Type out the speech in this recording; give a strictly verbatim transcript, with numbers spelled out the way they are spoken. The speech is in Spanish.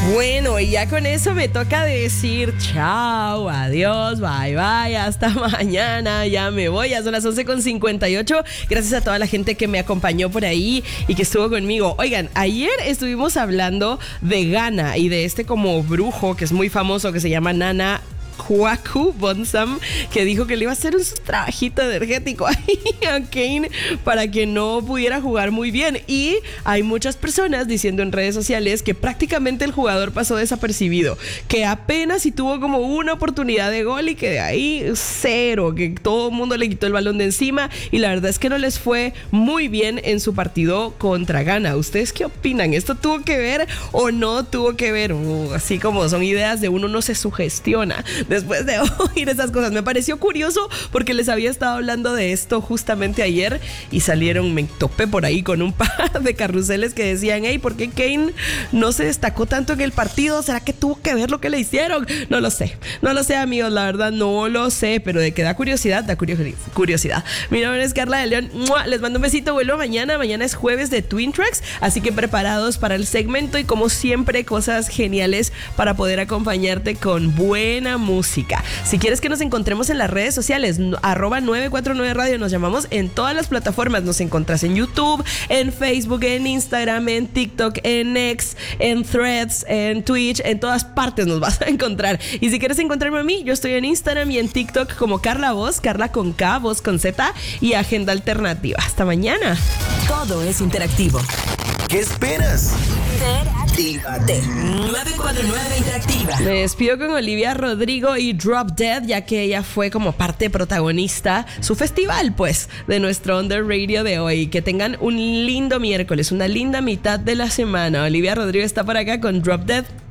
Bueno, y ya con eso me toca decir chao, adiós, bye bye, hasta mañana, ya me voy, ya son las once con cincuenta y ocho. Gracias a toda la gente que me acompañó por ahí y que estuvo conmigo. Oigan, ayer estuvimos hablando de Ghana y de este como brujo que es muy famoso que se llama Nana Kwaku Bonsam, que dijo que le iba a hacer un trabajito energético ahí a Kane para que no pudiera jugar muy bien. Y hay muchas personas diciendo en redes sociales que prácticamente el jugador pasó desapercibido, que apenas si tuvo como una oportunidad de gol y que de ahí cero, que todo el mundo le quitó el balón de encima y la verdad es que no les fue muy bien en su partido contra Ghana. ¿Ustedes qué opinan? ¿Esto tuvo que ver o no tuvo que ver? Uh, así como son ideas de uno, no se sugestiona después de oír esas cosas. Me pareció curioso porque les había estado hablando de esto justamente ayer y salieron, me topé por ahí con un par de carruseles que decían, hey, ¿por qué Kane no se destacó tanto en el partido? ¿Será que tuvo que ver lo que le hicieron? No lo sé, no lo sé, amigos, la verdad no lo sé, pero de que da curiosidad, da curiosidad. Mi nombre es Carla de León, ¡mua! Les mando un besito, vuelvo mañana, mañana es jueves de Twin Tracks, así que preparados para el segmento y como siempre cosas geniales para poder acompañarte con buena música. Música. Si quieres que nos encontremos en las redes sociales, arroba nueve cuatro nueve radio, nos llamamos en todas las plataformas. Nos encuentras en YouTube, en Facebook, en Instagram, en TikTok, en X, en Threads, en Twitch, en todas partes nos vas a encontrar. Y si quieres encontrarme a mí, yo estoy en Instagram y en TikTok como Carla Voz, Carla con K, Voz con Z y Agenda Alternativa. Hasta mañana. Todo es interactivo. ¿Qué esperas? Interactívate. nueve cuatro nueve Interactiva. Me despido con Olivia Rodrigo y Drop Dead, ya que ella fue como parte protagonista, su festival, pues, de nuestro Under Radio de hoy. Que tengan un lindo miércoles, una linda mitad de la semana. Olivia Rodrigo está por acá con Drop Dead.